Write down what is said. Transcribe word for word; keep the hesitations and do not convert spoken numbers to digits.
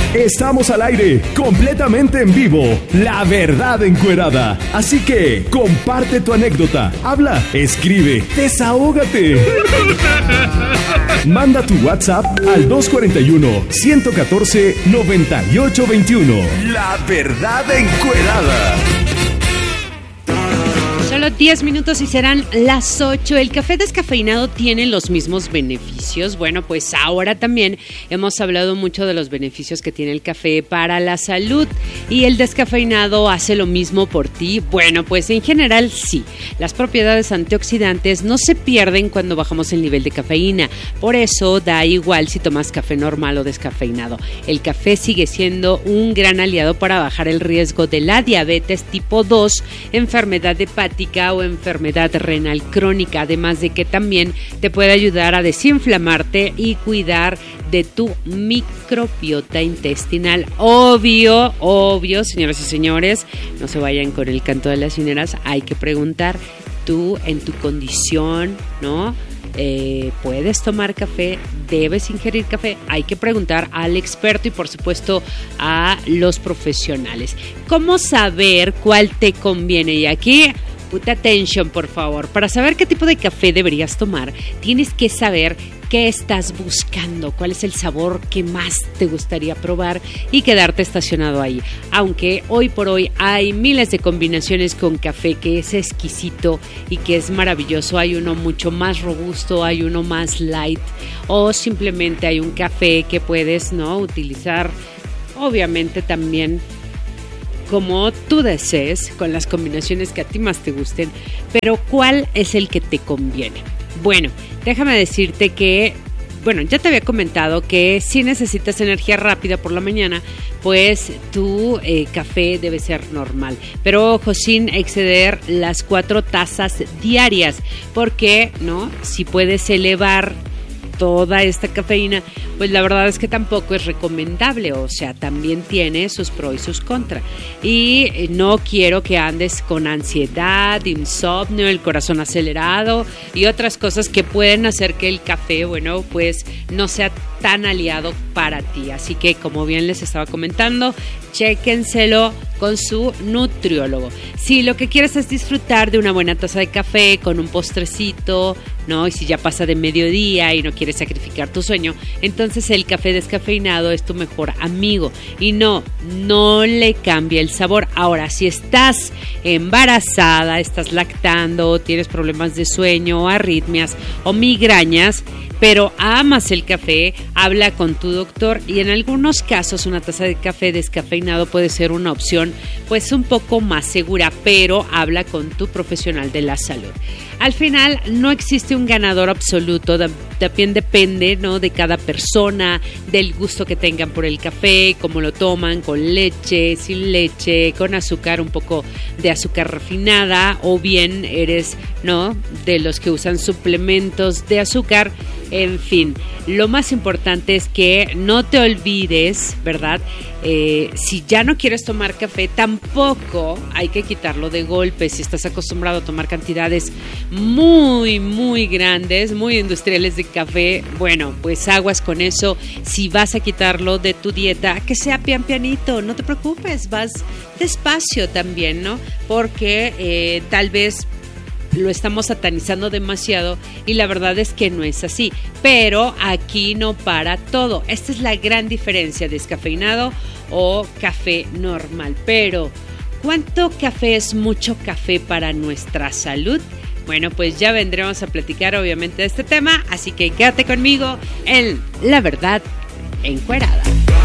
Estamos al aire, completamente en vivo. La Verdad Encuerada. Así que comparte tu anécdota, habla, escribe, desahógate. Manda tu WhatsApp al dos cuatro uno, uno uno cuatro, nueve ocho dos uno. La Verdad Encuerada. Solo diez minutos y serán las ocho. ¿El café descafeinado tiene los mismos beneficios? Bueno, pues ahora también hemos hablado mucho de los beneficios que tiene el café para la salud. ¿Y el descafeinado hace lo mismo por ti? Bueno, pues en general sí. Las propiedades antioxidantes no se pierden cuando bajamos el nivel de cafeína. Por eso da igual si tomas café normal o descafeinado. El café sigue siendo un gran aliado para bajar el riesgo de la diabetes tipo dos, enfermedad hepática o enfermedad renal crónica, además de que también te puede ayudar a desinflamarte y cuidar de tu microbiota intestinal. Obvio, obvio, señoras y señores, no se vayan con el canto de las cineras, hay que preguntar tú en tu condición, ¿no? Eh, ¿Puedes tomar café? ¿Debes ingerir café? Hay que preguntar al experto y por supuesto a los profesionales. ¿Cómo saber cuál te conviene? Y aquí put attention, por favor. Para saber qué tipo de café deberías tomar, tienes que saber qué estás buscando, cuál es el sabor que más te gustaría probar y quedarte estacionado ahí. Aunque hoy por hoy hay miles de combinaciones con café que es exquisito y que es maravilloso. Hay uno mucho más robusto, hay uno más light o simplemente hay un café que puedes, ¿no?, utilizar obviamente también como tú desees, con las combinaciones que a ti más te gusten, pero ¿cuál es el que te conviene? Bueno, déjame decirte que, bueno, ya te había comentado que si necesitas energía rápida por la mañana, pues tu eh, café debe ser normal, pero ojo, sin exceder las cuatro tazas diarias, porque, ¿no?, si puedes elevar toda esta cafeína, pues la verdad es que tampoco es recomendable, o sea, también tiene sus pros y sus contras. Y no quiero que andes con ansiedad, insomnio, el corazón acelerado y otras cosas que pueden hacer que el café, bueno, pues no sea tan aliado para ti. Así que, como bien les estaba comentando, chéquenselo con su nutriólogo. Si lo que quieres es disfrutar de una buena taza de café con un postrecito, ¿no?, y si ya pasa de mediodía y no quieres sacrificar tu sueño, entonces el café descafeinado es tu mejor amigo. Y no, no le cambia el sabor. Ahora, si estás embarazada, estás lactando, tienes problemas de sueño, arritmias o migrañas, pero amas el café, habla con tu doctor y en algunos casos una taza de café descafeinado puede ser una opción pues un poco más segura, pero habla con tu profesional de la salud. Al final no existe un ganador absoluto, también depende, ¿no?, de cada persona, del gusto que tengan por el café, cómo lo toman, con leche, sin leche, con azúcar, un poco de azúcar refinada, o bien eres, ¿no?, de los que usan suplementos de azúcar. En fin, lo más importante es que no te olvides, ¿verdad? Eh, si ya no quieres tomar café, tampoco hay que quitarlo de golpe. Si estás acostumbrado a tomar cantidades muy, muy grandes, muy industriales de café, bueno, pues aguas con eso. Si vas a quitarlo de tu dieta, que sea pian pianito, no te preocupes, vas despacio también, ¿no? Porque eh, tal vez lo estamos satanizando demasiado y la verdad es que no es así, pero aquí no para todo. Esta es la gran diferencia, descafeinado o café normal. Pero ¿cuánto café es mucho café para nuestra salud? Bueno, pues ya vendremos a platicar obviamente de este tema, así que quédate conmigo en La Verdad Encuerada.